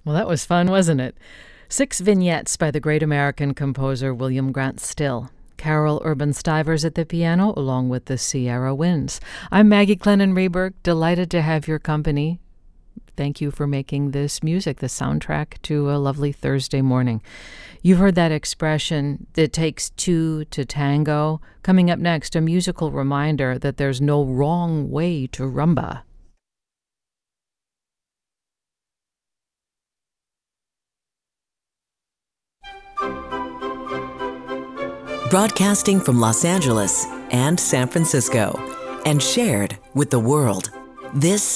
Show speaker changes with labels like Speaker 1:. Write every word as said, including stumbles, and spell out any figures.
Speaker 1: Well, that was fun, wasn't it? Six vignettes by the great American composer William Grant Still. Carol Urban Stivers at the piano, along with the Sierra Winds. I'm Maggie Clennon Reberg, delighted to have your company. Thank you for making this music the soundtrack to a lovely Thursday morning. You've heard that expression, it takes two to tango. Coming up next, a musical reminder that there's no wrong way to rumba.
Speaker 2: Broadcasting from Los Angeles and San Francisco, and shared with the world. This